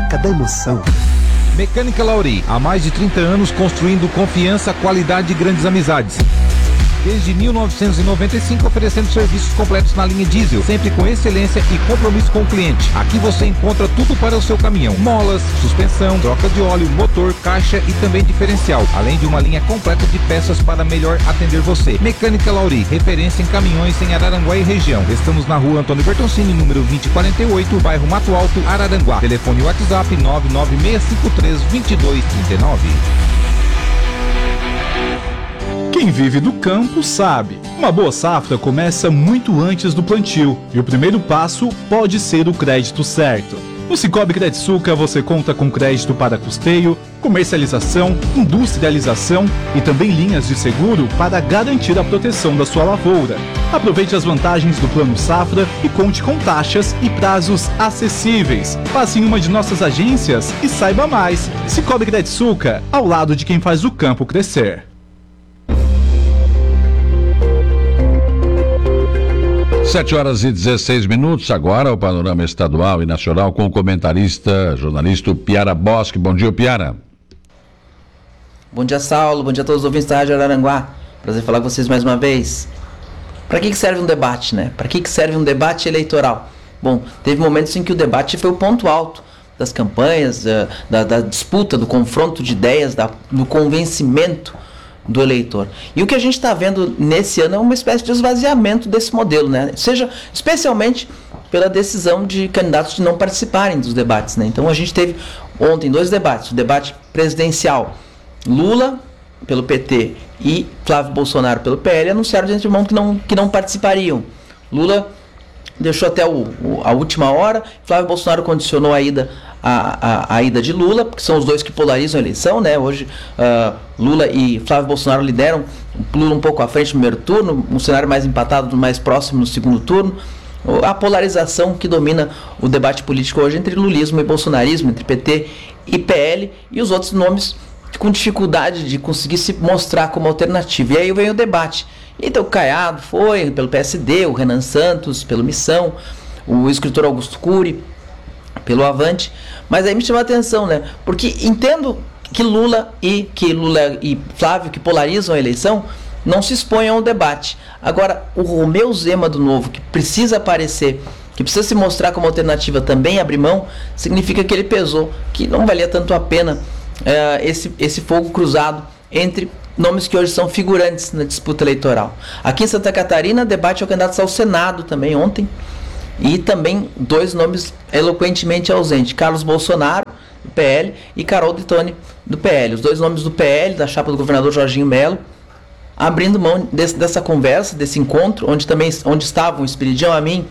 marca da emoção. Mecânica Lauri, há mais de 30 anos construindo confiança, qualidade e grandes amizades. Desde 1995 oferecendo serviços completos na linha diesel, sempre com excelência e compromisso com o cliente. Aqui você encontra tudo para o seu caminhão: molas, suspensão, troca de óleo, motor, caixa e também diferencial, além de uma linha completa de peças para melhor atender você. Mecânica Lauri, referência em caminhões em Araranguá e região. Estamos na rua Antônio Bertoncini, número 2048, bairro Mato Alto, Araranguá. Telefone WhatsApp 996532239. Quem vive do campo sabe, uma boa safra começa muito antes do plantio e o primeiro passo pode ser o crédito certo. No Cicobi Crediçuca você conta com crédito para custeio, comercialização, industrialização e também linhas de seguro para garantir a proteção da sua lavoura. Aproveite as vantagens do Plano Safra e conte com taxas e prazos acessíveis. Passe em uma de nossas agências e saiba mais. Cicobi Crediçuca, ao lado de quem faz o campo crescer. 7h16, agora o panorama estadual e nacional com o comentarista, jornalista Piara Bosque. Bom dia, Piara. Bom dia, Saulo. Bom dia a todos os ouvintes da Rádio Araranguá. Prazer falar com vocês mais uma vez. Para que serve um debate, né? Para que serve um debate eleitoral? Bom, teve momentos em que o debate foi o ponto alto das campanhas, da disputa, do confronto de ideias, do convencimento do eleitor. E o que a gente está vendo nesse ano é uma espécie de esvaziamento desse modelo, né? Seja especialmente pela decisão de candidatos de não participarem dos debates, né? Então a gente teve ontem 2 debates, o debate presidencial, Lula pelo PT e Flávio Bolsonaro pelo PL anunciaram de antemão que não participariam. Lula deixou até a última hora, Flávio Bolsonaro condicionou a ida de Lula, porque são os dois que polarizam a eleição, né? Hoje Lula e Flávio Bolsonaro lideram, Lula um pouco à frente no primeiro turno, um cenário mais empatado, mais próximo no segundo turno. A polarização que domina o debate político hoje entre lulismo e bolsonarismo, entre PT e PL, e os outros nomes com dificuldade de conseguir se mostrar como alternativa. E aí vem o debate. Então o Caiado foi pelo PSD, o Renan Santos pelo Missão, o escritor Augusto Cury pelo Avante. Mas aí me chama a atenção, né? Porque entendo que Lula e Flávio, que polarizam a eleição, não se exponham ao debate. Agora, o Romeu Zema do Novo, que precisa aparecer, que precisa se mostrar como alternativa, também abrir mão, significa que ele pesou, que não valia tanto a pena esse fogo cruzado entre nomes que hoje são figurantes na disputa eleitoral. Aqui em Santa Catarina, debate ao candidato ao Senado também ontem, e também 2 nomes eloquentemente ausentes, Carlos Bolsonaro, do PL, e Carol Detoni, do PL. Os 2 nomes do PL, da chapa do governador Jorginho Melo, abrindo mão dessa conversa, desse encontro, onde estavam o Espiridião Amin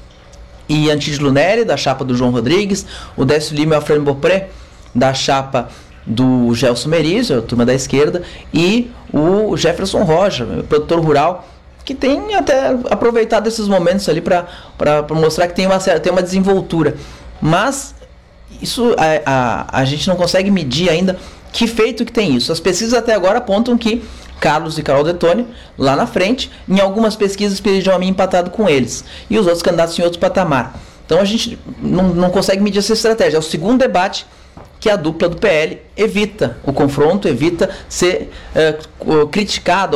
e Antídio Neri, da chapa do João Rodrigues, o Décio Lima e o Alfredo Bopré, da chapa do Gelson Merizio, a turma da esquerda, e o Jefferson Rocha, produtor rural, que tem até aproveitado esses momentos ali para mostrar que tem uma desenvoltura. Mas isso a gente não consegue medir ainda que feito que tem isso. As pesquisas até agora apontam que Carlos e Carol Detoni lá na frente, em algumas pesquisas Espiridião Amin empatado com eles, e os outros candidatos em outro patamar. Então a gente não consegue medir essa estratégia. É o segundo debate que a dupla do PL evita o confronto, evita ser criticada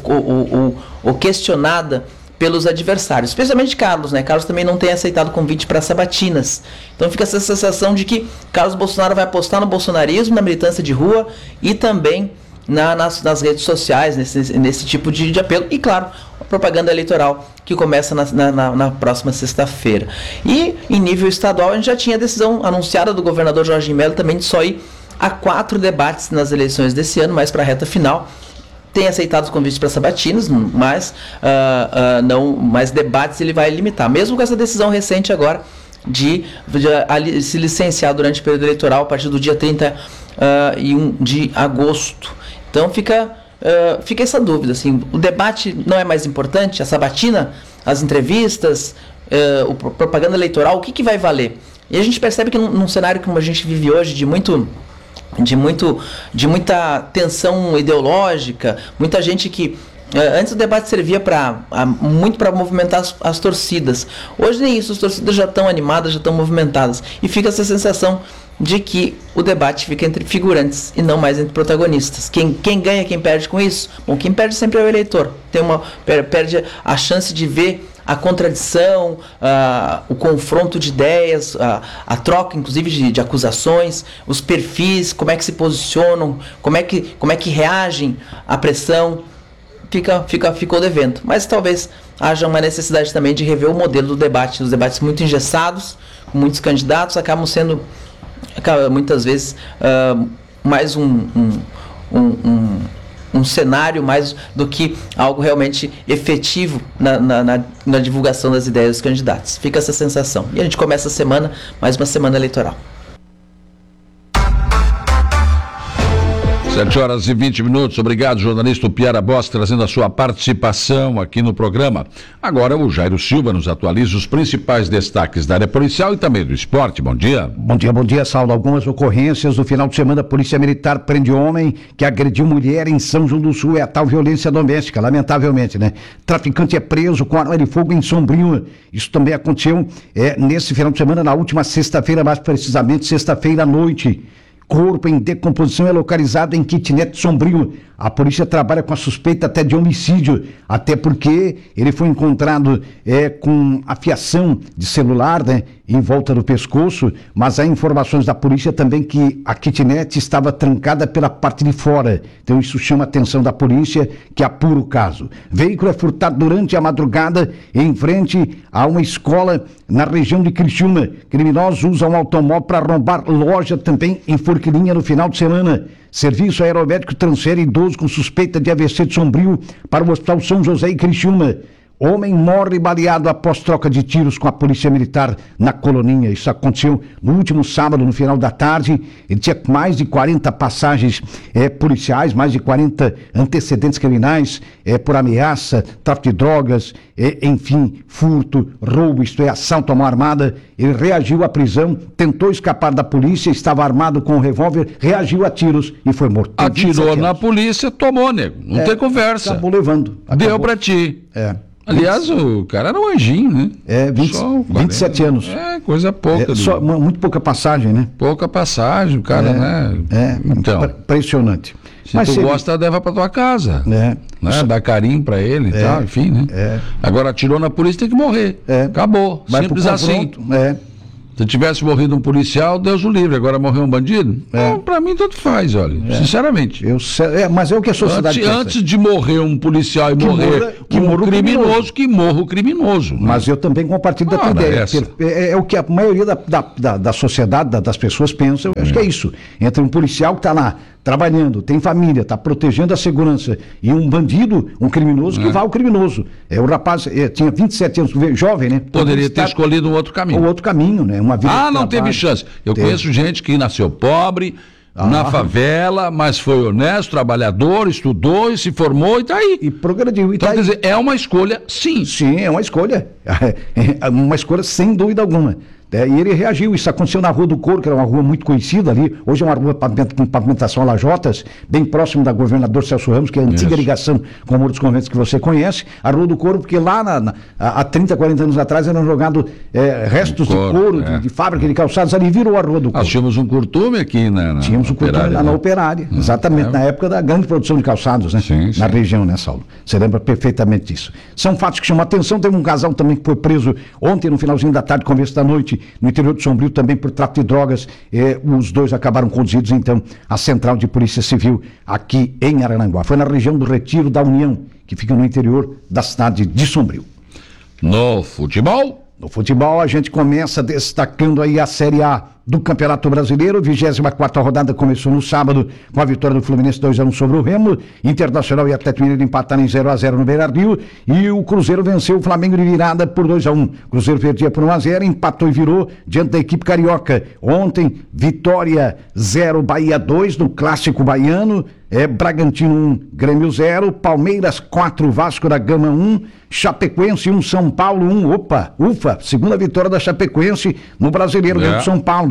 ou questionada pelos adversários, especialmente Carlos, né? Carlos também não tem aceitado o convite para sabatinas. Então fica essa sensação de que Carlos Bolsonaro vai apostar no bolsonarismo, na militância de rua e também nas redes sociais, nesse tipo de apelo. E, claro, a propaganda eleitoral que começa na próxima sexta-feira. E, em nível estadual, a gente já tinha a decisão anunciada do governador Jorginho Melo também de só ir a 4 debates nas eleições desse ano, mais para a reta final. Tem aceitado os convites para sabatinas, mas não mais debates ele vai limitar. Mesmo com essa decisão recente agora de se licenciar durante o período eleitoral a partir do dia 31 de agosto. Então fica essa dúvida, assim, o debate não é mais importante, a sabatina, as entrevistas, a propaganda eleitoral, o que vai valer? E a gente percebe que num cenário como a gente vive hoje, de muita tensão ideológica, muita gente que Antes o debate servia muito para movimentar as torcidas. Hoje nem isso, as torcidas já estão animadas, já estão movimentadas. E fica essa sensação de que o debate fica entre figurantes e não mais entre protagonistas. Quem ganha, quem perde com isso? Bom, quem perde sempre é o eleitor. Perde a chance de ver a contradição, o confronto de ideias, a troca, inclusive, de acusações, os perfis, como é que se posicionam, como é que reagem à pressão. Ficou devendo. Mas talvez haja uma necessidade também de rever o modelo do debate. Os debates muito engessados, com muitos candidatos, acaba muitas vezes mais um cenário mais do que algo realmente efetivo na divulgação das ideias dos candidatos. Fica essa sensação. E a gente começa a semana, mais uma semana eleitoral. 7h20. Obrigado, jornalista Piara Bosque, trazendo a sua participação aqui no programa. Agora o Jairo Silva nos atualiza os principais destaques da área policial e também do esporte. Bom dia. Bom dia, Saulo. Algumas ocorrências no final de semana. A Polícia Militar prende homem que agrediu mulher em São João do Sul. É a tal violência doméstica, lamentavelmente, né? Traficante é preso com arma de fogo em Sombrio. Isso também aconteceu nesse final de semana, na última sexta-feira, mais precisamente sexta-feira à noite. Corpo em decomposição é localizado em Kitnet Sombrio. A polícia trabalha com a suspeita até de homicídio, até porque ele foi encontrado com a fiação de celular, né, em volta do pescoço, mas há informações da polícia também que a kitnet estava trancada pela parte de fora. Então isso chama a atenção da polícia, que apura o caso. Veículo é furtado durante a madrugada em frente a uma escola na região de Criciúma. Criminosos usam um automóvel para arrombar loja também em Forquilinha no final de semana. Serviço aeromédico transfere idoso com suspeita de AVC de Sombrio para o Hospital São José e Criciúma. Homem morre baleado após troca de tiros com a Polícia Militar na Coloninha. Isso aconteceu no último sábado, no final da tarde. Ele tinha mais de 40 passagens policiais, mais de 40 antecedentes criminais por ameaça, tráfico de drogas, enfim, furto, roubo, isto é, assalto à mão armada. Ele reagiu à prisão, tentou escapar da polícia, estava armado com um revólver, reagiu a tiros e foi morto. Atirou na polícia, tomou, nego. Não tem conversa. Acabou levando. Deu pra ti. Aliás, o cara era um anjinho, né? 27 anos. Coisa pouca. Muito pouca passagem, né? Pouca passagem, o cara, né? Então, impressionante. Se tu gosta, leva pra tua casa. Né? Dá carinho pra ele e tal, enfim, né? Agora atirou na polícia, tem que morrer. Acabou. Vai simples assim. Se tivesse morrido um policial, Deus o livre. Agora morreu um bandido? Não, pra mim tanto faz, olha. Sinceramente. Mas é o que a sociedade pensa. Antes de morrer um policial e morrer um criminoso, que morra o criminoso. Mas eu também compartilho da tua ideia. É o que a maioria da sociedade, das pessoas pensam. Eu acho que é isso. Entre um policial que está lá trabalhando, tem família, está protegendo a segurança, e um bandido, um criminoso, que vai ao criminoso. O rapaz tinha 27 anos, jovem, né? Poderia ter escolhido um outro caminho. Um outro caminho, né? Uma vida não teve chance. Eu conheço gente que nasceu pobre, na favela, mas foi honesto, trabalhador, estudou e se formou e está aí. E progrediu. Então, quer dizer, é uma escolha, sim. Sim, é uma escolha. Uma escolha sem dúvida alguma. E ele reagiu. Isso aconteceu na Rua do Couro, que era uma rua muito conhecida ali. Hoje é uma rua com pavimentação a lajotas, bem próximo da Governador Celso Ramos, que é a antiga ligação com o Muro dos Conventos que você conhece. A Rua do Couro, porque lá há 30, 40 anos atrás eram jogados restos de couro, de fábrica de calçados, ali virou a Rua do Couro. Nós tínhamos um curtume aqui Tínhamos um curtume na Operária, exatamente, na época da grande produção de calçados, né? Sim. Na região, né, Saulo? Você lembra perfeitamente disso. São fatos que chamam a atenção. Teve um casal também que foi preso ontem, no finalzinho da tarde, começo da noite, no interior de Sombrio, também por tráfico de drogas. Os dois acabaram conduzidos, então, à Central de Polícia Civil aqui em Araranguá. Foi na região do Retiro da União, que fica no interior da cidade de Sombrio. No futebol? No futebol, a gente começa destacando aí a Série A do Campeonato Brasileiro. 24ª rodada começou no sábado com a vitória do Fluminense 2-1 sobre o Remo. Internacional e Atlético Mineiro empataram em 0-0 no Beira-Rio, e o Cruzeiro venceu o Flamengo de virada por 2-1. Cruzeiro perdia por 1-0, empatou e virou diante da equipe carioca. Ontem, Vitória 0, Bahia 2 no Clássico Baiano. Bragantino 1, Grêmio 0, Palmeiras 4, Vasco da Gama 1, Chapecoense 1, São Paulo 1. Ufa, segunda vitória da Chapecoense no Brasileiro, ganhou de São Paulo,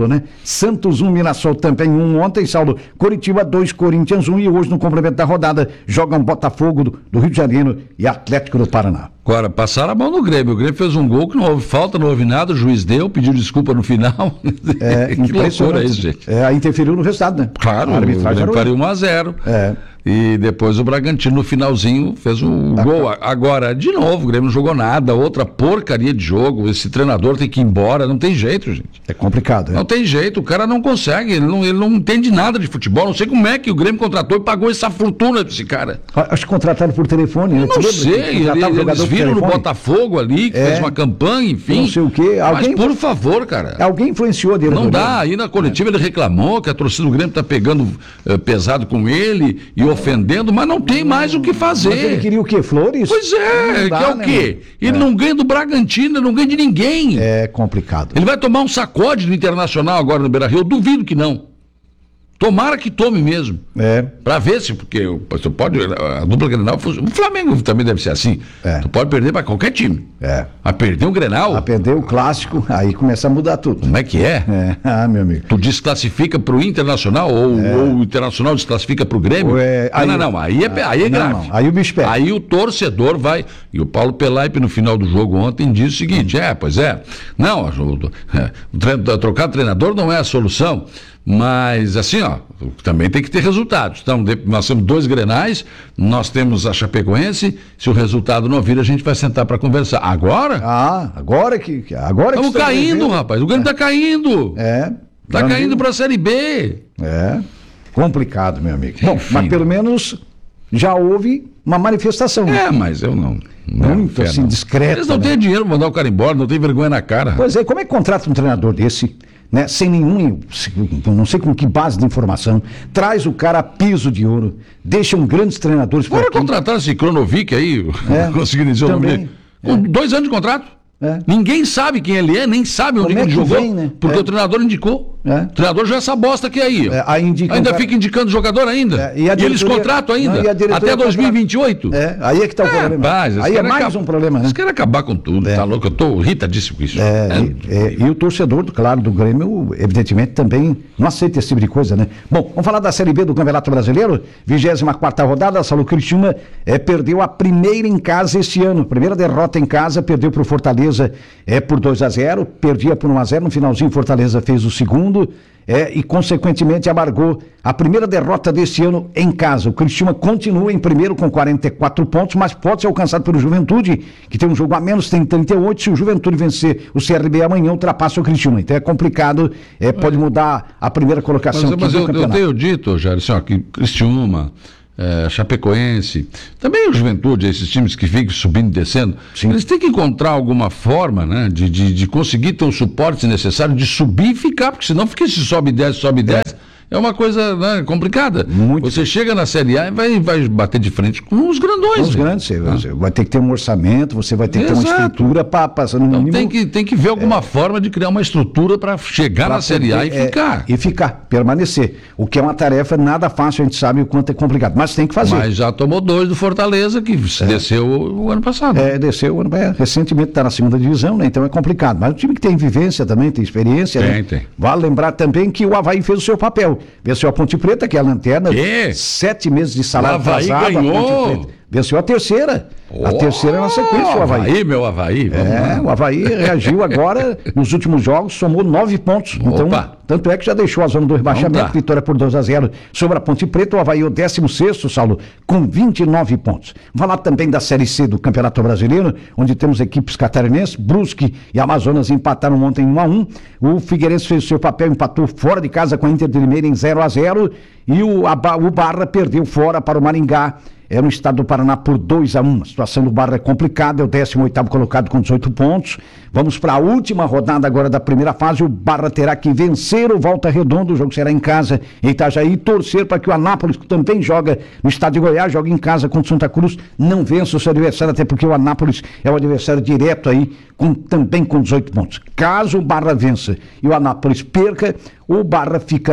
né? Santos 1, Mirassol também 1 ontem, Saulo. Coritiba 2, Corinthians 1 e hoje no complemento da rodada jogam Botafogo do Rio de Janeiro e Atlético do Paraná. Agora, passaram a mão no Grêmio. O Grêmio fez um gol que não houve falta, não houve nada, o juiz deu, pediu desculpa no final. Que loucura isso, gente. Aí interferiu no resultado, né? Claro, o Grêmio faria 1-0. E depois o Bragantino no finalzinho fez um gol. Agora, de novo, o Grêmio não jogou nada, outra porcaria de jogo. Esse treinador tem que ir embora, não tem jeito, gente. É complicado, Não tem jeito, o cara não consegue, ele não entende nada de futebol. Não sei como é que o Grêmio contratou e pagou essa fortuna pra esse cara. Acho que contrataram por telefone, né? Eu não sei, eles viram no Botafogo ali, que fez uma campanha, enfim. Não sei o quê. Mas por favor, cara. Alguém influenciou dele. Não dá, aí na coletiva ele reclamou que a torcida do Grêmio tá pegando pesado com ele e ofendendo, mas não tem mais o que fazer. Mas ele queria o quê? Flores? Pois é, que é o quê? Ele não ganha do Bragantino, não ganha de ninguém. É complicado. Ele vai tomar um sacode do Internacional agora no Beira-Rio, eu duvido que não. Tomara que tome mesmo. Pra ver se, porque você pode, a dupla Grenal, o Flamengo também deve ser assim. Tu pode perder pra qualquer time. A perder um Grenal. A perder o clássico, aí começa a mudar tudo. Como é que é? Meu amigo. Tu desclassifica pro Internacional ou o Internacional desclassifica pro Grêmio? Aí é grave. Não. Aí o bicho pega. Aí o torcedor vai. E o Paulo Pelaipe no final do jogo ontem disse o seguinte: não, trocar treinador não é a solução. Mas assim, também tem que ter resultados. Então, nós temos 2 Grenais, nós temos a Chapecoense. Se o resultado não vir, a gente vai sentar para conversar. Agora? Agora que estamos caindo, rapaz. O Grêmio está caindo. Está caindo para a Série B. Complicado, meu amigo. Bom, mas pelo menos já houve uma manifestação. Mas eu não. Muito assim, discreta. Eles não têm dinheiro para mandar o cara embora, não tem vergonha na cara. Pois é, como é que contrata um treinador desse? Né, sem não sei com que base de informação, traz o cara a piso de ouro, deixam grandes treinadores por aqui. Bora contratar esse Kronovic aí, conseguindo dizer o nome dele. Com 2 anos de contrato. Ninguém sabe quem ele é, nem sabe onde ele jogou, né? Porque o treinador indicou. O treinador já é essa bosta que aí. Ainda fica indicando o jogador ainda. E eles contratam ainda. Até 2028. Aí é que está o problema. Aí é mais um problema, né? Eles querem acabar com tudo, tá louco? Eu tô irritadíssimo com isso. E o torcedor, claro, do Grêmio, evidentemente, também não aceita esse tipo de coisa, né? Bom, vamos falar da Série B do Campeonato Brasileiro. 24ª rodada, a Saulo Criciúma perdeu a primeira em casa este ano. Primeira derrota em casa, perdeu para o Fortaleza por 2-0, perdia por 1-0, no finalzinho Fortaleza fez o segundo e consequentemente amargou a primeira derrota deste ano em casa. O Criciúma continua em primeiro com 44 pontos, mas pode ser alcançado pelo Juventude, que tem um jogo a menos, tem 38, se o Juventude vencer o CRB amanhã, ultrapassa o Criciúma. Então é complicado, pode mudar a primeira colocação mas do campeonato. Eu tenho dito, Jair, assim, que Criciúma, Chapecoense, também o Juventude, esses times que ficam subindo e descendo, eles têm que encontrar alguma forma, né, de conseguir ter o suporte necessário de subir e ficar, porque senão fica esse sobe e desce, é uma coisa, né, complicada. Você chega na Série A e vai bater de frente com os grandões. Os grandes, você vai ter que ter um orçamento, você vai ter que ter uma estrutura para passar no mínimo. Tem que ver alguma forma de criar uma estrutura para chegar na Série A e ficar. E ficar, permanecer. O que é uma tarefa nada fácil, a gente sabe o quanto é complicado, mas tem que fazer. Mas já tomou 2 do Fortaleza, que desceu o ano passado. Desceu o ano passado. Recentemente está na 2ª divisão, né? Então é complicado. Mas o time que tem vivência também, tem experiência. Tem. Vale lembrar também que o Avaí fez o seu papel. Venceu a Ponte Preta, que é a lanterna. 7 meses de salário atrasado. Ganhou. A Ponte Preta. Venceu a terceira. A terceira na sequência, o Avaí. Meu Avaí. O Avaí reagiu agora, nos últimos jogos, somou 9 pontos. Então, tanto é que já deixou a zona do rebaixamento, vitória por 2-0 sobre a Ponte Preta. O Avaí, o 16º, Saulo, com 29 pontos. Vamos falar também da Série C do Campeonato Brasileiro, onde temos equipes catarinenses. Brusque e Amazonas empataram ontem 1-1. O Figueirense fez o seu papel, empatou fora de casa com a Inter de Limeira em 0-0. E o Barra perdeu fora para o Maringá, no estado do Paraná, por 2-1. A situação do Barra é complicada, é o 18º colocado com 18 pontos. Vamos para a última rodada agora da primeira fase. O Barra terá que vencer o Volta Redonda, o jogo será em casa em Itajaí, e torcer para que o Anápolis, que também joga no estado de Goiás, joga em casa contra o Santa Cruz, não vença o seu adversário, até porque o Anápolis é o adversário direto aí, também com 18 pontos. Caso o Barra vença e o Anápolis perca, o Barra fica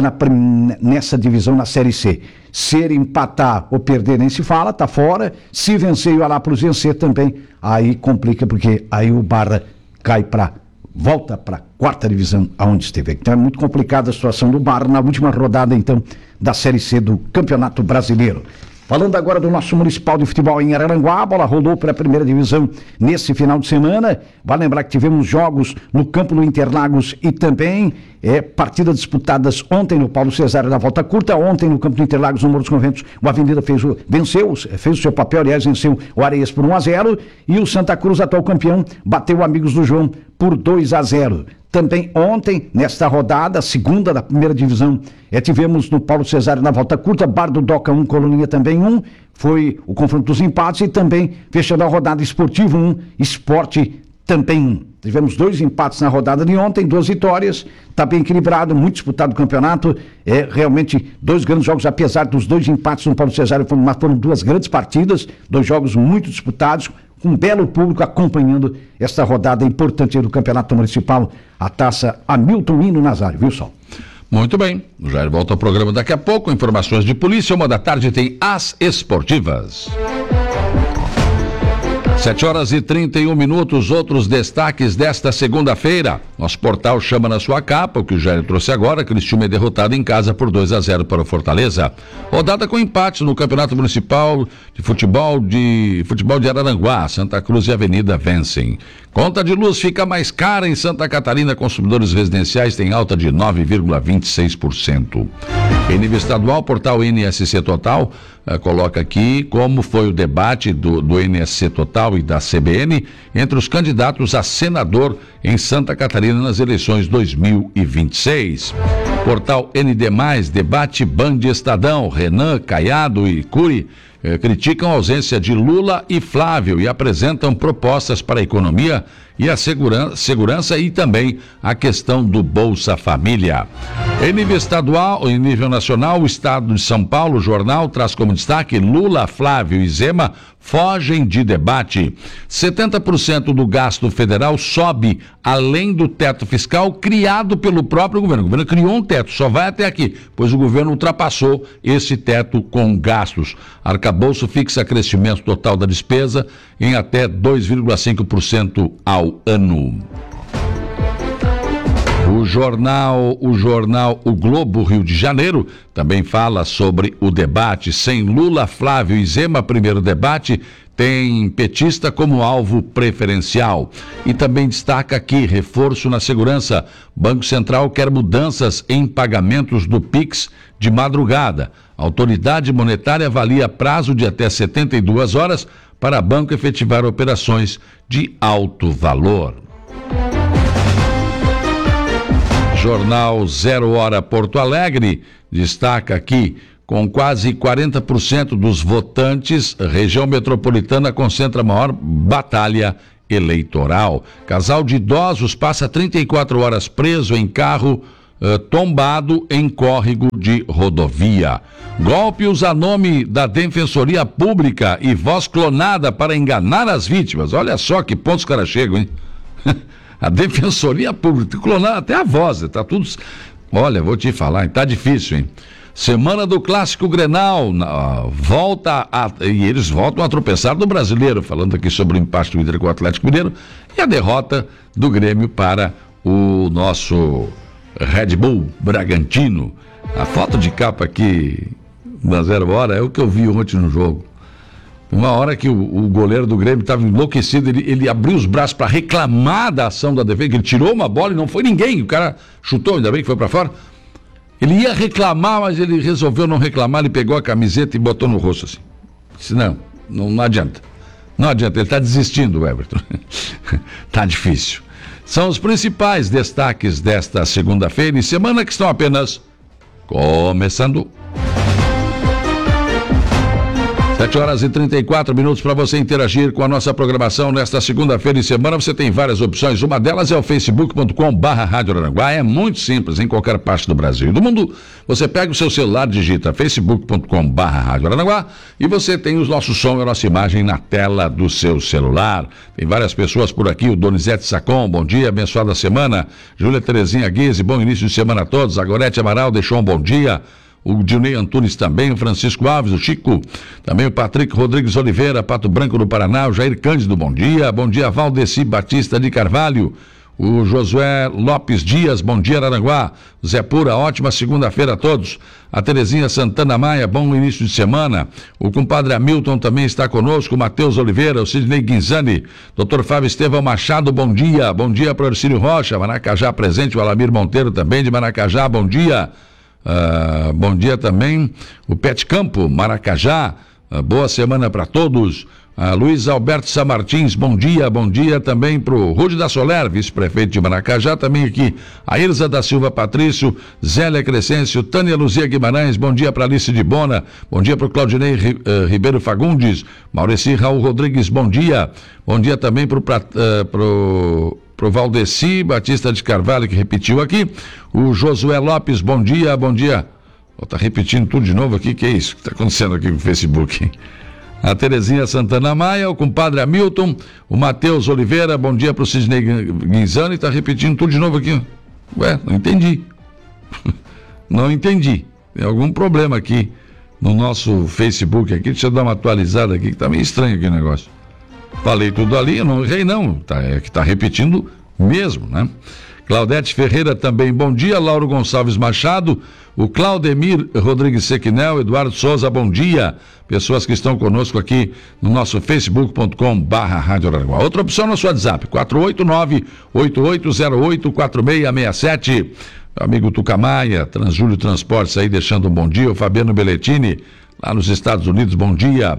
nessa divisão na Série C. Se ele empatar ou perder, nem se fala, tá fora. Se vencer e o Anápolis vencer também, aí complica, porque aí o Barra cai para volta para a 4ª divisão, aonde esteve. Então é muito complicada a situação do Barra na última rodada, então, da Série C do Campeonato Brasileiro. Falando agora do nosso Municipal de Futebol em Araranguá, a bola rolou para a 1ª divisão nesse final de semana. Vale lembrar que tivemos jogos no campo do Interlagos e também partidas disputadas ontem no Paulo Cesário da volta curta, ontem no campo do Interlagos, no Morro dos Conventos, o Avenida fez o seu papel, aliás, venceu o Areias por 1-0, e o Santa Cruz, atual campeão, bateu o Amigos do João por 2-0. Também ontem, nesta rodada, segunda da 1ª divisão, tivemos no Paulo Cesário na volta curta, Bar do Doca 1, Colonia também 1, foi o confronto dos empates, e também, fechando a rodada, Esportivo 1, Esporte também 1. Tivemos 2 empates na rodada de ontem, 2 vitórias, está bem equilibrado, muito disputado o campeonato, realmente 2 grandes jogos, apesar dos 2 empates no Paulo Cesário, foram 2 grandes partidas, 2 jogos muito disputados, com um belo público acompanhando esta rodada importante do Campeonato Municipal, a taça Hamilton Hino Nazário, viu, Sol? Muito bem, o Jair volta ao programa daqui a pouco, informações de polícia, 1h tem as esportivas. 7h31, outros destaques desta segunda-feira. Nosso portal chama na sua capa, o que o Jair trouxe agora, Criciúma é derrotado em casa por 2-0 para o Fortaleza. Rodada com empates no Campeonato Municipal de Futebol de Araranguá, Santa Cruz e Avenida vencem. Conta de luz fica mais cara em Santa Catarina, consumidores residenciais têm alta de 9,26%. Em nível estadual, portal NSC Total coloca aqui como foi o debate do NSC Total e da CBN entre os candidatos a senador em Santa Catarina nas eleições 2026. Portal ND+, debate Band Estadão, Renan, Caiado e Cury criticam a ausência de Lula e Flávio e apresentam propostas para a economia e a segurança e também a questão do Bolsa Família. Em nível estadual, em nível nacional, o Estado de São Paulo, o jornal, traz como destaque Lula, Flávio e Zema fogem de debate. 70% do gasto federal sobe além do teto fiscal criado pelo próprio governo. O governo criou um teto, só vai até aqui, pois o governo ultrapassou esse teto com gastos. Arcabouço fixa crescimento total da despesa em até 2,5% ao ano. O jornal O Globo Rio de Janeiro também fala sobre o debate sem Lula, Flávio e Zema. Primeiro debate tem petista como alvo preferencial. E também destaca aqui reforço na segurança. Banco Central quer mudanças em pagamentos do Pix de madrugada. A autoridade monetária avalia prazo de até 72 horas para banco efetivar operações de alto valor. Jornal 0 Hora Porto Alegre destaca aqui, com quase 40% dos votantes, região metropolitana concentra a maior batalha eleitoral. Casal de idosos passa 34 horas preso em carro tombado em córrego de rodovia. Golpe usa nome da Defensoria Pública e voz clonada para enganar as vítimas. Olha só que pontos os caras chegam, hein? A Defensoria Pública, clonar até a voz, tá tudo... Olha, vou te falar, tá difícil, hein? Semana do Clássico Grenal, e eles voltam a tropeçar do Brasileiro, falando aqui sobre o empate do Inter com o Atlético Mineiro e a derrota do Grêmio para o nosso Red Bull Bragantino. A foto de capa aqui na 0 Hora é o que eu vi ontem no jogo. Uma hora que o goleiro do Grêmio estava enlouquecido, ele abriu os braços para reclamar da ação da defesa, que ele tirou uma bola e não foi ninguém, o cara chutou, ainda bem que foi para fora. Ele ia reclamar, mas ele resolveu não reclamar, ele pegou a camiseta e botou no rosto assim. Disse, não adianta. Não adianta, ele está desistindo, o Everton. Tá difícil. São os principais destaques desta segunda-feira e semana que estão apenas começando. 7h34 para você interagir com a nossa programação nesta segunda-feira e semana. Você tem várias opções. Uma delas é o facebook.com/Rádio Araranguá. É muito simples, em qualquer parte do Brasil e do mundo. Você pega o seu celular, digita facebook.com/Rádio Araranguá e você tem o nosso som e a nossa imagem na tela do seu celular. Tem várias pessoas por aqui. O Donizete Sacon, bom dia, abençoada semana. Júlia Terezinha Guise, bom início de semana a todos. A Gorete Amaral deixou um bom dia. O Dionei Antunes também, o Francisco Alves, o Chico, também o Patrick Rodrigues Oliveira, Pato Branco do Paraná, o Jair Cândido, bom dia. Bom dia, Valdeci Batista de Carvalho, O Josué Lopes Dias, bom dia, Araranguá. Zé Pura, ótima segunda-feira a todos. A Terezinha Santana Maia, bom início de semana. O compadre Hamilton também está conosco. O Matheus Oliveira, o Sidney Guinzani. Dr. Fábio Estevão Machado, bom dia. Bom dia para o Ercílio Rocha, Maracajá presente. O Alamir Monteiro também de Maracajá, bom dia. Bom dia também. O Pet Campo, Maracajá. Boa semana para todos. Luiz Alberto Samartins, bom dia também para o Rude da Soler, vice-prefeito de Maracajá, também aqui a Ilza da Silva Patrício, Zélia Crescêncio, Tânia Luzia Guimarães, bom dia para Alice de Bona, bom dia para o Claudinei Ribeiro Fagundes, Maurici Raul Rodrigues, bom dia também para o Valdeci Batista de Carvalho, que repetiu aqui, o Josué Lopes, bom dia, tá repetindo tudo de novo aqui, que é isso que está acontecendo aqui no Facebook, hein? A Terezinha Santana Maia, o compadre Hamilton, o Matheus Oliveira, bom dia para o Sidney Guinzani, está repetindo tudo de novo aqui. Ué, não entendi. Não entendi. Tem algum problema aqui no nosso Facebook aqui, deixa eu dar uma atualizada aqui, que está meio estranho aqui o negócio. Falei tudo ali, eu não errei não, é que está repetindo mesmo, né? Claudete Ferreira também, bom dia. Lauro Gonçalves Machado, o Claudemir Rodrigues Sequinel, Eduardo Souza, bom dia. Pessoas que estão conosco aqui no nosso facebook.com/Rádio Araranguá. Outra opção no nosso WhatsApp, 489-8808-4667. Meu amigo Tucamaia, Transjúlio Transportes aí deixando um bom dia. O Fabiano Belletini, lá nos Estados Unidos, bom dia.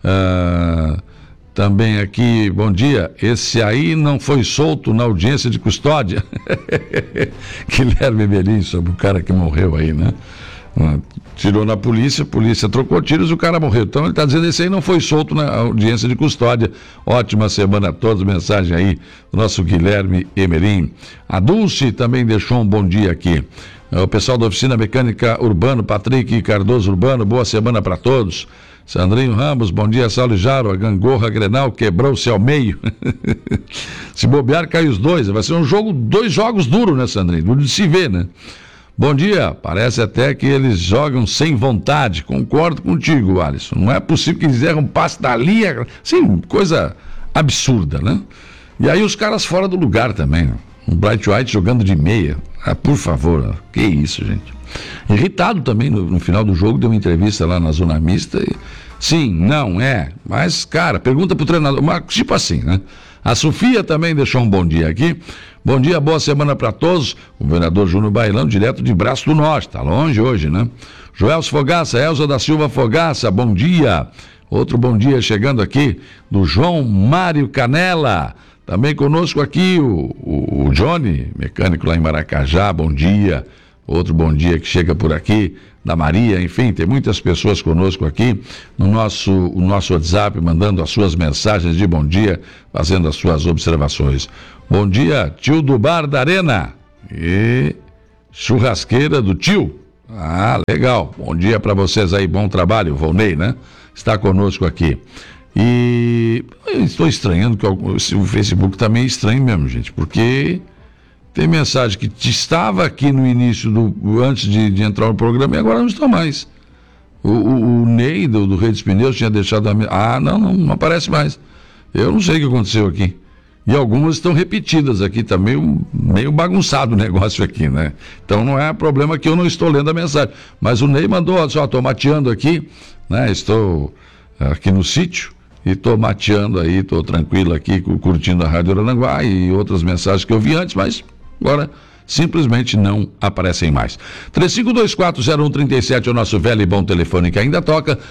Também aqui, bom dia, esse aí não foi solto na audiência de custódia. Guilherme Melim, sobre o cara que morreu aí, né? Tirou na polícia, a polícia trocou tiros e o cara morreu. Então ele está dizendo esse aí não foi solto na audiência de custódia. Ótima semana a todos, mensagem aí do nosso Guilherme Emerim. A Dulce também deixou um bom dia aqui. O pessoal da Oficina Mecânica Urbano, Patrick Cardoso Urbano, boa semana para todos. Sandrinho Ramos, bom dia, Saulo Jaro, a gangorra Grenal quebrou-se ao meio. Se bobear, cai os dois. Vai ser dois jogos duros, né, Sandrinho? Duro de se ver, né? Bom dia, parece até que eles jogam sem vontade. Concordo contigo, Alisson. Não é possível que eles erram um passe dali. Sim, coisa absurda, né? E aí os caras fora do lugar também, né? O Bright White jogando de meia. Por favor, que isso, gente. Irritado também no final do jogo, deu uma entrevista lá na Zona Mista. Sim, não, mas, cara, pergunta pro treinador, mas, tipo assim, né? A Sofia também deixou um bom dia aqui. Bom dia, boa semana para todos. O governador Júnior Bailão, direto de Braço do Norte, tá longe hoje, né? Joelso Fogaça, Elza da Silva Fogaça, bom dia. Outro bom dia chegando aqui do João Mário Canela. Também conosco aqui o Johnny, mecânico lá em Maracajá, bom dia. Outro bom dia que chega por aqui, da Maria, enfim, tem muitas pessoas conosco aqui no nosso WhatsApp, mandando as suas mensagens de bom dia, fazendo as suas observações. Bom dia, tio do Bar da Arena e churrasqueira do tio. Legal, bom dia para vocês aí, bom trabalho, Volney, né? Está conosco aqui. E eu estou estranhando que o Facebook está meio estranho mesmo, gente, porque... Tem mensagem que estava aqui no início, antes de entrar no programa, e agora não está mais. O Ney, do Rei dos Pneus, tinha deixado não aparece mais. Eu não sei o que aconteceu aqui. E algumas estão repetidas aqui, tá meio bagunçado o negócio aqui, né? Então não é problema que eu não estou lendo a mensagem. Mas o Ney mandou, estou mateando aqui, né? Estou aqui no sítio. E estou mateando aí, estou tranquilo aqui, curtindo a Rádio Araranguá e outras mensagens que eu vi antes, mas agora simplesmente não aparecem mais. 35240137 é o nosso velho e bom telefone que ainda toca,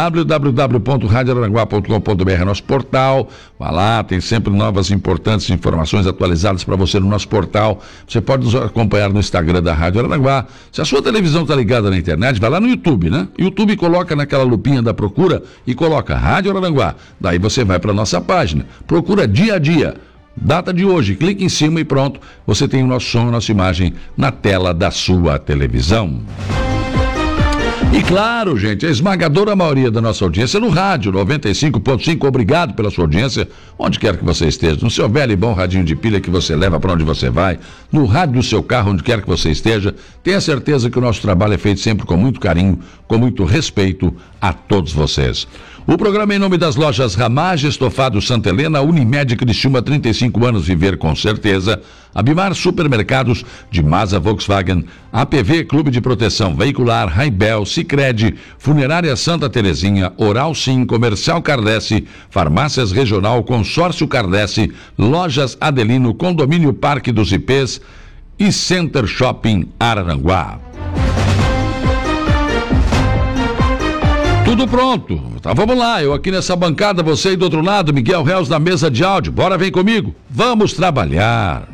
www.radioaranguá.com.br é nosso portal, vá lá, tem sempre novas importantes informações atualizadas para você no nosso portal. Você pode nos acompanhar no Instagram da Rádio Araranguá. Se a sua televisão está ligada na internet, vai lá no YouTube, né? YouTube, coloca naquela lupinha da procura e coloca Rádio Araranguá. Daí você vai para a nossa página, procura dia a dia. Data de hoje, clique em cima e pronto, você tem o nosso som, a nossa imagem na tela da sua televisão. E claro, gente, a esmagadora maioria da nossa audiência é no rádio 95.5, obrigado pela sua audiência, onde quer que você esteja, no seu velho e bom radinho de pilha que você leva para onde você vai, no rádio do seu carro, onde quer que você esteja, tenha certeza que o nosso trabalho é feito sempre com muito carinho, com muito respeito a todos vocês. O programa em nome das lojas Ramage, Estofado Santa Helena, Unimed Criciúma, 35 anos, viver com certeza. Abimar Supermercados, de Masa Volkswagen, APV Clube de Proteção Veicular, Raibel, Sicredi, Funerária Santa Terezinha, Oral Sim, Comercial Cardesse, Farmácias Regional, Consórcio Cardesse, Lojas Adelino, Condomínio Parque dos IPs e Center Shopping Araranguá. Tudo pronto. Tá, vamos lá. Eu aqui nessa bancada, você aí do outro lado, Miguel Reus na mesa de áudio. Bora, vem comigo. Vamos trabalhar.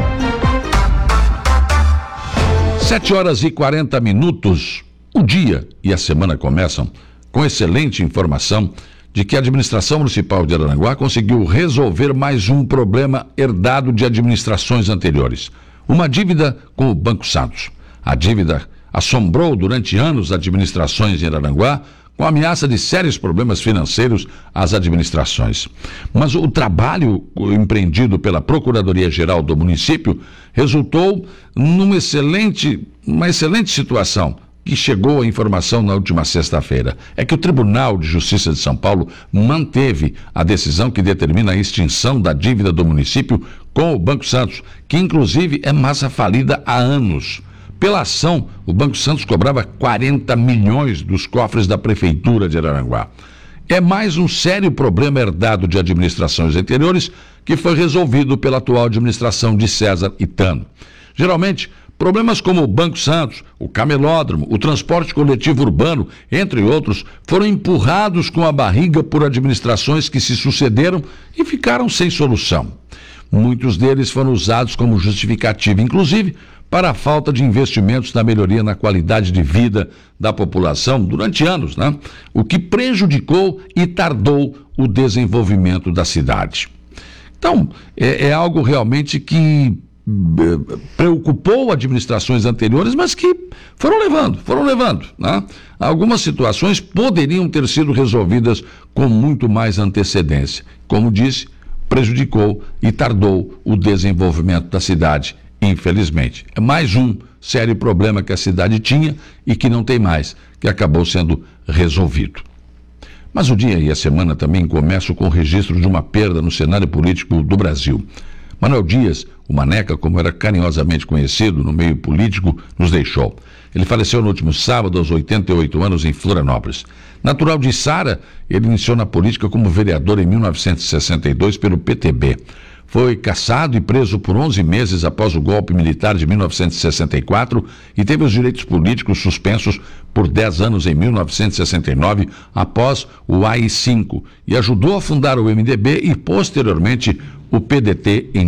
7h40. O dia e a semana começam com excelente informação de que a administração municipal de Araranguá conseguiu resolver mais um problema herdado de administrações anteriores. Uma dívida com o Banco Santos. A dívida assombrou durante anos administrações em Araranguá, com ameaça de sérios problemas financeiros às administrações. Mas o trabalho empreendido pela Procuradoria-Geral do município resultou numa excelente situação, que chegou a informação na última sexta-feira. É que o Tribunal de Justiça de São Paulo manteve a decisão que determina a extinção da dívida do município com o Banco Santos, que inclusive é massa falida há anos. Pela ação, o Banco Santos cobrava 40 milhões dos cofres da Prefeitura de Araranguá. É mais um sério problema herdado de administrações anteriores que foi resolvido pela atual administração de César Itano. Geralmente, problemas como o Banco Santos, o camelódromo, o transporte coletivo urbano, entre outros, foram empurrados com a barriga por administrações que se sucederam e ficaram sem solução. Muitos deles foram usados como justificativa, inclusive, para a falta de investimentos na melhoria na qualidade de vida da população durante anos, né? O que prejudicou e tardou o desenvolvimento da cidade. Então, é algo realmente que preocupou administrações anteriores, mas que foram levando, né? Algumas situações poderiam ter sido resolvidas com muito mais antecedência. Como disse, prejudicou e tardou o desenvolvimento da cidade. Infelizmente, é mais um sério problema que a cidade tinha e que não tem mais, que acabou sendo resolvido. Mas o dia e a semana também começam com o registro de uma perda no cenário político do Brasil. Manuel Dias, o Maneca, como era carinhosamente conhecido no meio político, nos deixou. Ele faleceu no último sábado, aos 88 anos, em Florianópolis. Natural de Sara, ele iniciou na política como vereador em 1962 pelo PTB. Foi cassado e preso por 11 meses após o golpe militar de 1964 e teve os direitos políticos suspensos por 10 anos em 1969 após o AI-5 e ajudou a fundar o MDB e posteriormente o PDT em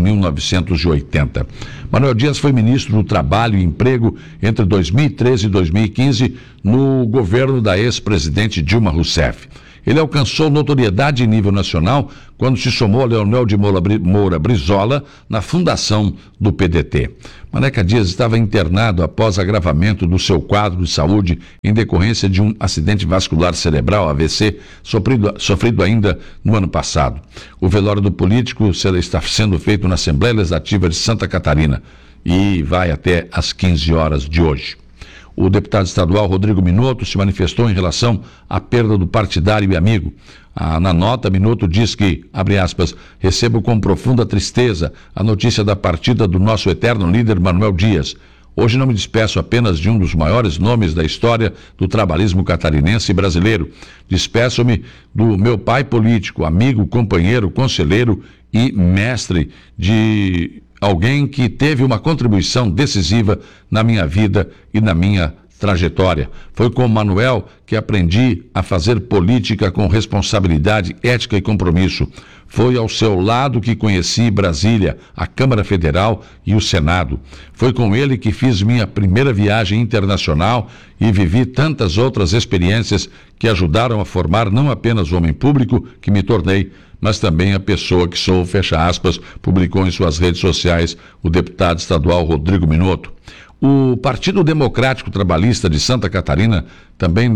1980. Manuel Dias foi ministro do Trabalho e Emprego entre 2013 e 2015 no governo da ex-presidente Dilma Rousseff. Ele alcançou notoriedade em nível nacional quando se somou a Leonel de Moura Brizola na fundação do PDT. Maneca Dias estava internado após agravamento do seu quadro de saúde em decorrência de um acidente vascular cerebral, AVC, sofrido ainda no ano passado. O velório do político está sendo feito na Assembleia Legislativa de Santa Catarina e vai até às 15 horas de hoje. O deputado estadual Rodrigo Minotto se manifestou em relação à perda do partidário e amigo. Na nota, Minotto diz que, abre aspas, recebo com profunda tristeza a notícia da partida do nosso eterno líder Manuel Dias. Hoje não me despeço apenas de um dos maiores nomes da história do trabalhismo catarinense e brasileiro. Despeço-me do meu pai político, amigo, companheiro, conselheiro e mestre, de alguém que teve uma contribuição decisiva na minha vida e na minha trajetória. Foi com Manuel que aprendi a fazer política com responsabilidade, ética e compromisso. Foi ao seu lado que conheci Brasília, a Câmara Federal e o Senado. Foi com ele que fiz minha primeira viagem internacional e vivi tantas outras experiências que ajudaram a formar não apenas o homem público que me tornei, mas também a pessoa que sou, fecha aspas, publicou em suas redes sociais o deputado estadual Rodrigo Minotto. O Partido Democrático Trabalhista de Santa Catarina também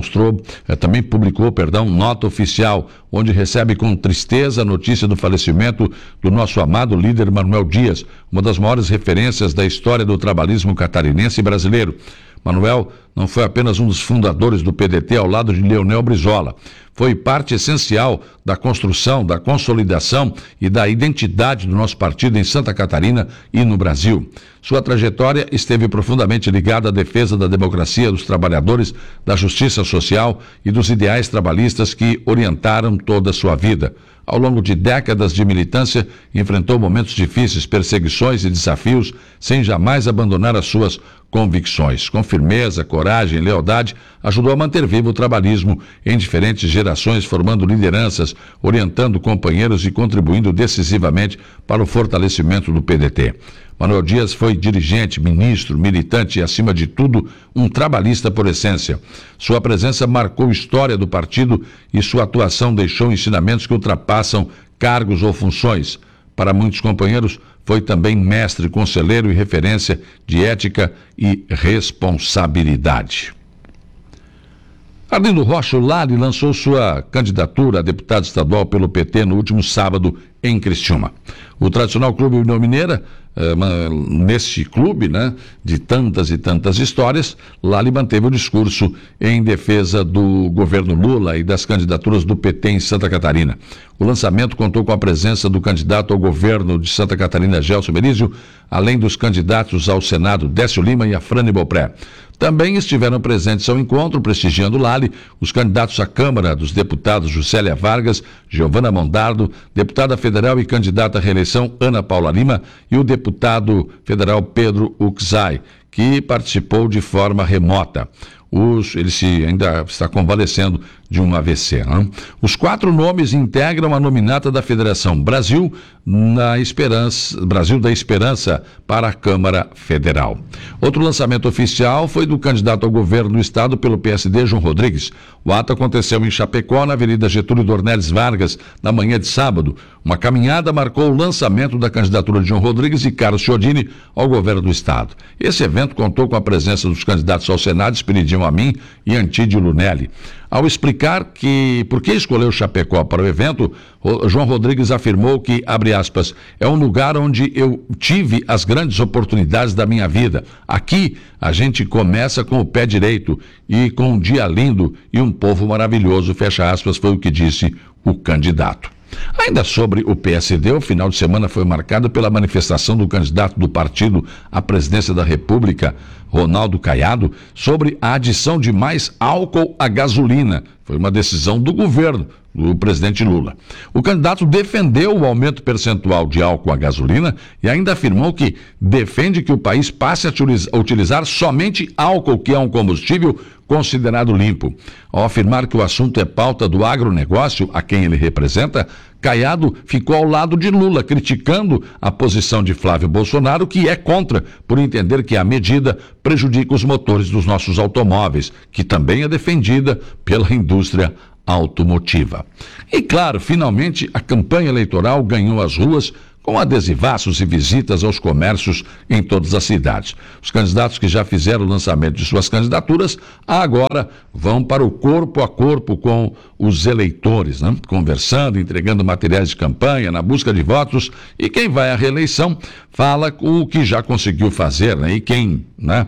publicou nota oficial, onde recebe com tristeza a notícia do falecimento do nosso amado líder Manuel Dias, uma das maiores referências da história do trabalhismo catarinense e brasileiro. Manuel não foi apenas um dos fundadores do PDT ao lado de Leonel Brizola. Foi parte essencial da construção, da consolidação e da identidade do nosso partido em Santa Catarina e no Brasil. Sua trajetória esteve profundamente ligada à defesa da democracia, dos trabalhadores, da justiça social e dos ideais trabalhistas que orientaram toda a sua vida. Ao longo de décadas de militância, enfrentou momentos difíceis, perseguições e desafios, sem jamais abandonar as suas convicções. Com firmeza, coragem e lealdade, ajudou a manter vivo o trabalhismo em diferentes gerações, formando lideranças, orientando companheiros e contribuindo decisivamente para o fortalecimento do PDT. Manuel Dias foi dirigente, ministro, militante e, acima de tudo, um trabalhista por essência. Sua presença marcou a história do partido e sua atuação deixou ensinamentos que ultrapassam cargos ou funções. Para muitos companheiros, foi também mestre, conselheiro e referência de ética e responsabilidade. Arlindo Rocha, o Lali, lançou sua candidatura a deputado estadual pelo PT no último sábado em Criciúma. O tradicional Clube União Mineira, neste clube, né, de tantas e tantas histórias, Lali manteve o discurso em defesa do governo Lula e das candidaturas do PT em Santa Catarina. O lançamento contou com a presença do candidato ao governo de Santa Catarina, Gelson Merizio, além dos candidatos ao Senado, Décio Lima e Afrânio Bopré. Também estiveram presentes ao encontro, prestigiando Lali, os candidatos à Câmara dos Deputados Juscelia Vargas, Giovana Mondardo, deputada federal e candidata à reeleição Ana Paula Lima e o deputado federal Pedro Uczai, que participou de forma remota. Ele ainda está convalescendo de um AVC. Né? Os 4 nomes integram a nominata da Federação Brasil da Esperança para a Câmara Federal. Outro lançamento oficial foi do candidato ao governo do estado pelo PSD, João Rodrigues. O ato aconteceu em Chapecó, na Avenida Getúlio Dornelles Vargas, na manhã de sábado. Uma caminhada marcou o lançamento da candidatura de João Rodrigues e Carlos Chiodini ao governo do estado. Esse evento contou com a presença dos candidatos ao Senado, Espiridião Amin e Antídio Lunelli. Ao explicar por que escolheu Chapecó para o evento, João Rodrigues afirmou que, abre aspas, é um lugar onde eu tive as grandes oportunidades da minha vida. Aqui a gente começa com o pé direito e com um dia lindo e um povo maravilhoso, fecha aspas, foi o que disse o candidato. Ainda sobre o PSD, o final de semana foi marcado pela manifestação do candidato do partido à presidência da República, Ronaldo Caiado, sobre a adição de mais álcool à gasolina. Foi uma decisão do governo do presidente Lula. O candidato defendeu o aumento percentual de álcool à gasolina e ainda afirmou que defende que o país passe a utilizar somente álcool, que é um combustível considerado limpo. Ao afirmar que o assunto é pauta do agronegócio, a quem ele representa, Caiado ficou ao lado de Lula, criticando a posição de Flávio Bolsonaro, que é contra, por entender que a medida prejudica os motores dos nossos automóveis, que também é defendida pela indústria automotiva. E claro, finalmente a campanha eleitoral ganhou as ruas com adesivaços e visitas aos comércios em todas as cidades. Os candidatos que já fizeram o lançamento de suas candidaturas agora vão para o corpo a corpo com os eleitores, né? Conversando, entregando materiais de campanha, na busca de votos, e quem vai à reeleição fala o que já conseguiu fazer, né? E quem, né,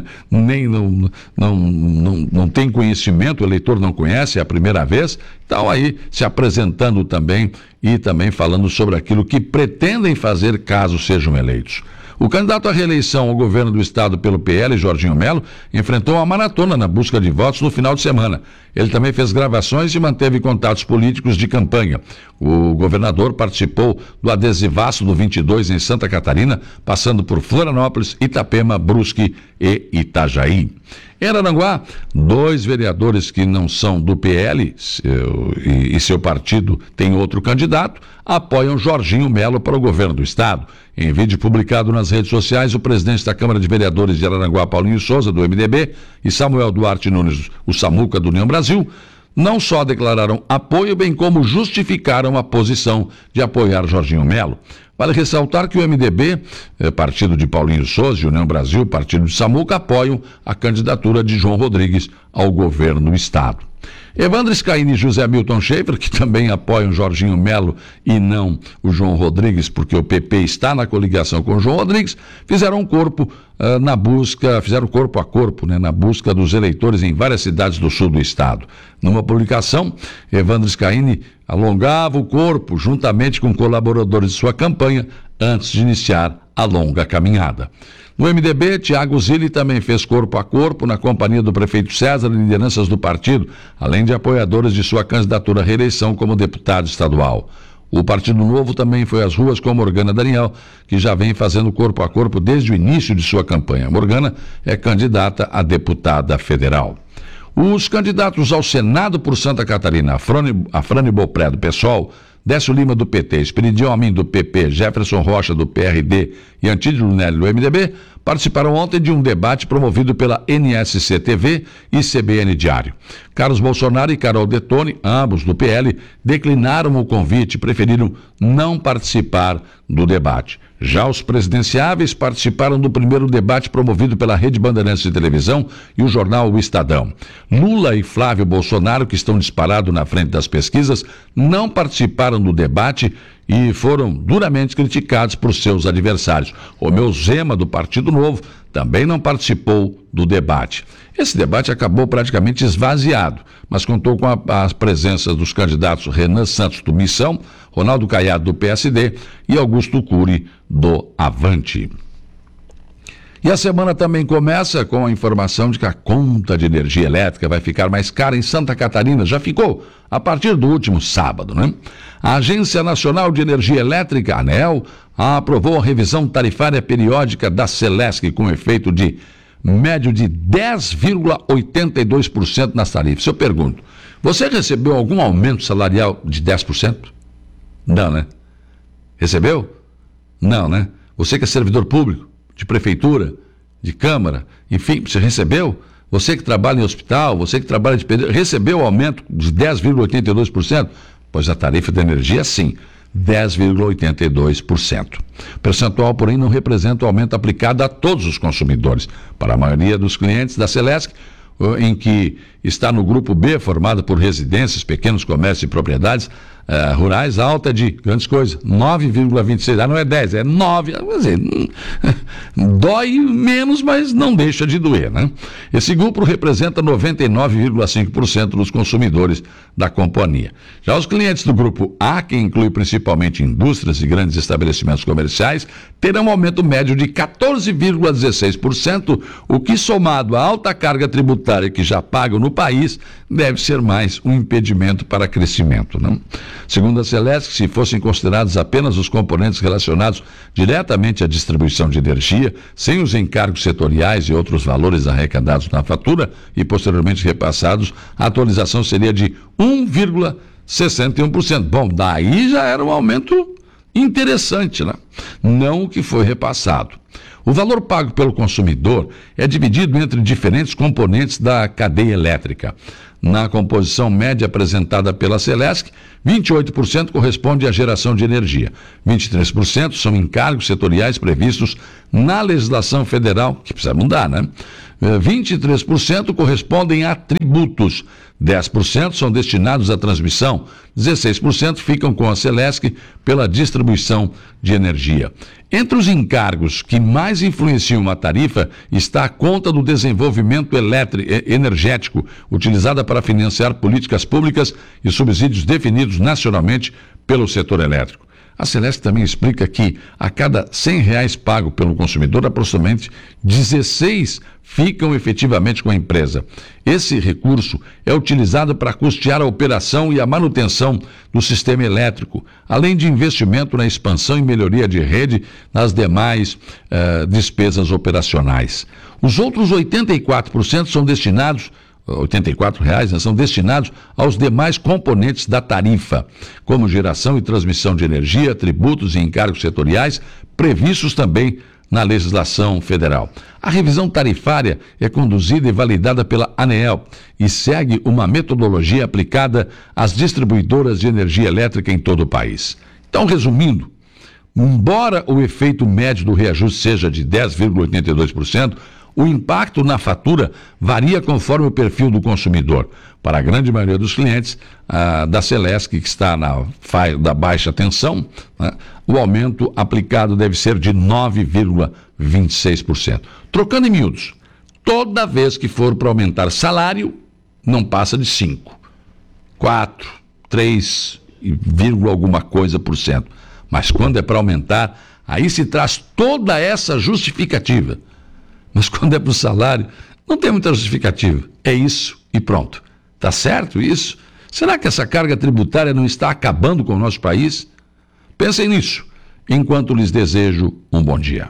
não tem conhecimento, o eleitor não conhece, é a primeira vez, então aí se apresentando também e também falando sobre aquilo que pretendem fazer caso sejam eleitos. O candidato à reeleição ao governo do estado pelo PL, Jorginho Melo, enfrentou uma maratona na busca de votos no final de semana. Ele também fez gravações e manteve contatos políticos de campanha. O governador participou do adesivaço do 22 em Santa Catarina, passando por Florianópolis, Itapema, Brusque e Itajaí. Em Araranguá, 2 vereadores que não são do PL e seu partido tem outro candidato, apoiam Jorginho Melo para o governo do estado. Em vídeo publicado nas redes sociais, o presidente da Câmara de Vereadores de Araranguá, Paulinho Souza, do MDB, e Samuel Duarte Nunes, o Samuca, do União Brasil, não só declararam apoio, bem como justificaram a posição de apoiar Jorginho Melo. Vale ressaltar que o MDB, partido de Paulinho Souza, e União Brasil, partido de Samuca, apoiam a candidatura de João Rodrigues ao governo do estado. Evandro Scaini e José Milton Schaefer, que também apoiam Jorginho Melo e não o João Rodrigues, porque o PP está na coligação com o João Rodrigues, fizeram corpo a corpo, né, na busca dos eleitores em várias cidades do sul do estado. Numa publicação, Evandro Scaini alongava o corpo juntamente com colaboradores de sua campanha antes de iniciar a longa caminhada. No MDB, Tiago Zilli também fez corpo a corpo na companhia do prefeito César e lideranças do partido, além de apoiadores de sua candidatura à reeleição como deputado estadual. O Partido Novo também foi às ruas com Morgana Daniel, que já vem fazendo corpo a corpo desde o início de sua campanha. Morgana é candidata a deputada federal. Os candidatos ao Senado por Santa Catarina, Afrânio Bopré, do PSOL, Décio Lima, do PT, Esperidião Amin, do PP, Jefferson Rocha, do PRD e Antídio Lunelli, do MDB, participaram ontem de um debate promovido pela NSC TV e CBN Diário. Carlos Bolsonaro e Carol Detone, ambos do PL, declinaram o convite e preferiram não participar do debate. Já os presidenciáveis participaram do primeiro debate promovido pela Rede Bandeirantes de Televisão e o jornal O Estadão. Lula e Flávio Bolsonaro, que estão disparados na frente das pesquisas, não participaram do debate e foram duramente criticados por seus adversários. Romeu Zema, do Partido Novo, também não participou do debate. Esse debate acabou praticamente esvaziado, mas contou com a presença dos candidatos Renan Santos, do Missão, Ronaldo Caiado, do PSD e Augusto Cury, do Avante. E a semana também começa com a informação de que a conta de energia elétrica vai ficar mais cara em Santa Catarina. Já ficou a partir do último sábado, né? A Agência Nacional de Energia Elétrica, ANEEL, aprovou a revisão tarifária periódica da Celesc com efeito de médio de 10,82% nas tarifas. Eu pergunto, você recebeu algum aumento salarial de 10%? Não, né? Recebeu? Não, né? Você que é servidor público, de prefeitura, de câmara, enfim, você recebeu? Você que trabalha em hospital, você que trabalha de pedreiro, recebeu o aumento de 10,82%? Pois a tarifa de energia, sim, 10,82%. O percentual, porém, não representa o aumento aplicado a todos os consumidores. Para a maioria dos clientes da Celesc, em que está no grupo B, formado por residências, pequenos comércios e propriedades rurais, a alta de grandes coisas, 9,26, não é 10, é 9, quer dizer, dói menos, mas não deixa de doer, né? Esse grupo representa 99,5% dos consumidores da companhia. Já os clientes do grupo A, que inclui principalmente indústrias e grandes estabelecimentos comerciais, terão um aumento médio de 14,16%, o que, somado à alta carga tributária que já pagam no país, deve ser mais um impedimento para crescimento, não? Segundo a Celesc, se fossem considerados apenas os componentes relacionados diretamente à distribuição de energia, sem os encargos setoriais e outros valores arrecadados na fatura e posteriormente repassados, a atualização seria de 1,61%. Bom, daí já era um aumento interessante, né? Não o que foi repassado. O valor pago pelo consumidor é dividido entre diferentes componentes da cadeia elétrica. Na composição média apresentada pela Celesc, 28% corresponde à geração de energia, 23% são encargos setoriais previstos na legislação federal, que precisa mudar, né? 23% correspondem a tributos, 10% são destinados à transmissão, 16% ficam com a Celesc pela distribuição de energia. Entre os encargos que mais influenciam a tarifa está a conta do desenvolvimento energético, utilizada para financiar políticas públicas e subsídios definidos nacionalmente pelo setor elétrico. A Celesc também explica que a cada R$100 pago pelo consumidor, aproximadamente 16 ficam efetivamente com a empresa. Esse recurso é utilizado para custear a operação e a manutenção do sistema elétrico, além de investimento na expansão e melhoria de rede nas demais despesas operacionais. Os outros 84% são destinados R$84, são destinados aos demais componentes da tarifa, como geração e transmissão de energia, tributos e encargos setoriais, previstos também na legislação federal. A revisão tarifária é conduzida e validada pela ANEEL e segue uma metodologia aplicada às distribuidoras de energia elétrica em todo o país. Então, resumindo, embora o efeito médio do reajuste seja de 10,82%, O impacto na fatura varia conforme o perfil do consumidor. Para a grande maioria dos clientes da Celesc, que está na faixa da baixa tensão, né, o aumento aplicado deve ser de 9,26%. Trocando em miúdos, toda vez que for para aumentar salário, não passa de 5, 4, 3, alguma coisa por cento. Mas quando é para aumentar, aí se traz toda essa justificativa. Mas quando é para o salário, não tem muita justificativa. É isso e pronto. Tá certo isso? Será que essa carga tributária não está acabando com o nosso país? Pensem nisso, enquanto lhes desejo um bom dia.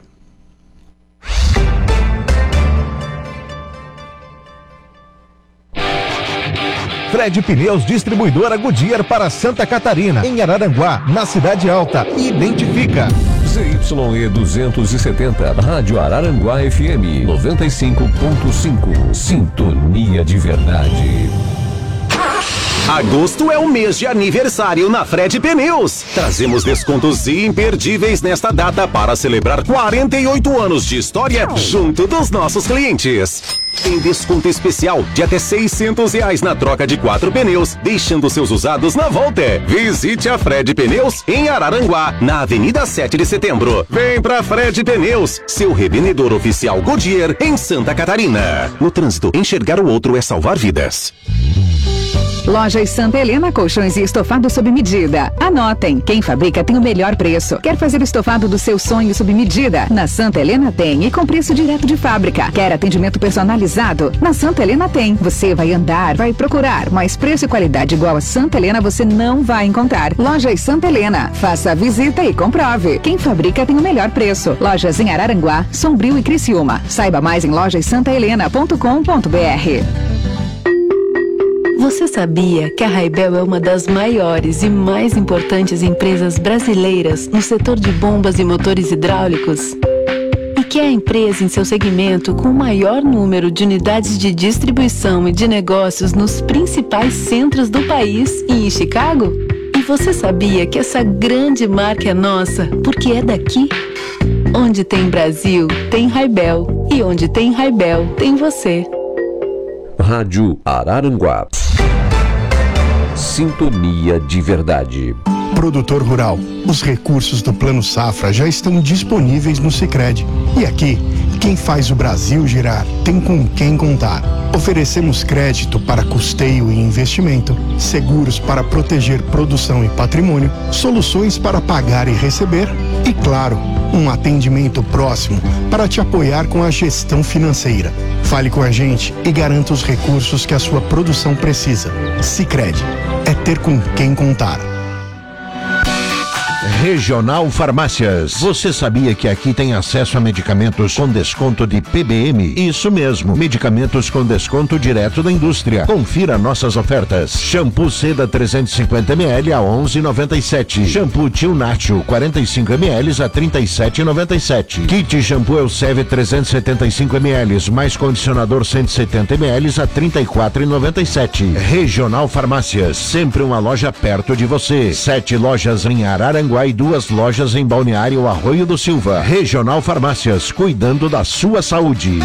Fred Pneus, distribuidora Goodyear para Santa Catarina, em Araranguá, na Cidade Alta. Identifica. ZYE 270, Rádio Araranguá FM 95.5. Sintonia de verdade. Agosto é o mês de aniversário na Fred Pneus. Trazemos descontos imperdíveis nesta data para celebrar 48 anos de história junto dos nossos clientes. Tem desconto especial de até R$600 na troca de 4 pneus, deixando seus usados na volta. Visite a Fred Pneus em Araranguá, na Avenida 7 de Setembro. Vem pra Fred Pneus, seu revendedor oficial Goodyear em Santa Catarina. No trânsito, enxergar o outro é salvar vidas. Lojas Santa Helena, colchões e estofado sob medida. Anotem, quem fabrica tem o melhor preço. Quer fazer o estofado do seu sonho sob medida? Na Santa Helena tem, e com preço direto de fábrica. Quer atendimento personalizado? Na Santa Helena tem. Você vai andar, vai procurar, mas preço e qualidade igual a Santa Helena você não vai encontrar. Lojas Santa Helena, faça a visita e comprove. Quem fabrica tem o melhor preço. Lojas em Araranguá, Sombrio e Criciúma. Saiba mais em lojassantahelena.com.br. Você sabia que a Raibel é uma das maiores e mais importantes empresas brasileiras no setor de bombas e motores hidráulicos? E que é a empresa em seu segmento com o maior número de unidades de distribuição e de negócios nos principais centros do país e em Chicago? E você sabia que essa grande marca é nossa porque é daqui? Onde tem Brasil, tem Raibel. E onde tem Raibel, tem você. Rádio Araranguá. Sintonia de verdade. Produtor rural, os recursos do Plano Safra já estão disponíveis no Sicredi. E aqui, quem faz o Brasil girar tem com quem contar. Oferecemos crédito para custeio e investimento, seguros para proteger produção e patrimônio, soluções para pagar e receber e, claro, um atendimento próximo para te apoiar com a gestão financeira. Fale com a gente e garanta os recursos que a sua produção precisa. Sicredi é ter com quem contar. Regional Farmácias. Você sabia que aqui tem acesso a medicamentos com desconto de PBM? Isso mesmo, medicamentos com desconto direto da indústria. Confira nossas ofertas. Shampoo Seda 350ml a 11,97. Shampoo Tio Nacho 45ml a 37,97. Kit Shampoo Elseve 375ml mais condicionador 170ml a 34,97. Regional Farmácias, sempre uma loja perto de você. 7 lojas em Araranguá e 2 lojas em Balneário Arroio do Silva. Regional Farmácias, cuidando da sua saúde.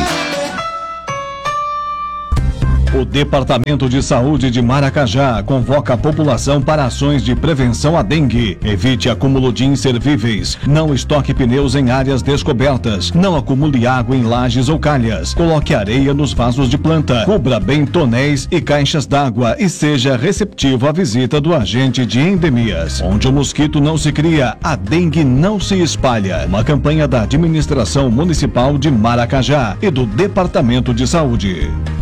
O Departamento de Saúde de Maracajá convoca a população para ações de prevenção à dengue. Evite acúmulo de inservíveis. Não estoque pneus em áreas descobertas. Não acumule água em lajes ou calhas. Coloque areia nos vasos de planta. Cubra bem tonéis e caixas d'água e seja receptivo à visita do agente de endemias. Onde o mosquito não se cria, a dengue não se espalha. Uma campanha da Administração Municipal de Maracajá e do Departamento de Saúde.